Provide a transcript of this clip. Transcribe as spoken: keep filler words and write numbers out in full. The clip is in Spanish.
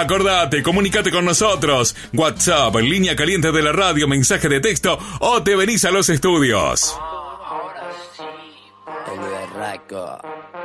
Acordate, comunícate con nosotros. WhatsApp, línea caliente de la radio, mensaje de texto o te venís a los estudios. Ahora sí, el berraco.